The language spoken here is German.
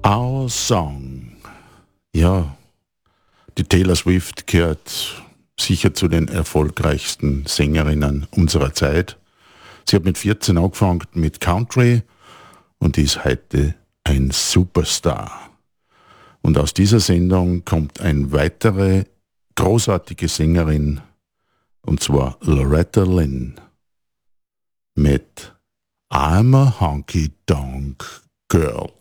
Our Song. Ja, die Taylor Swift gehört sicher zu den erfolgreichsten Sängerinnen unserer Zeit. Sie hat mit 14 angefangen mit Country und ist heute ein Superstar. Und aus dieser Sendung kommt eine weitere großartige Sängerin, und zwar Loretta Lynn mit I'm a Honky Tonk Girl.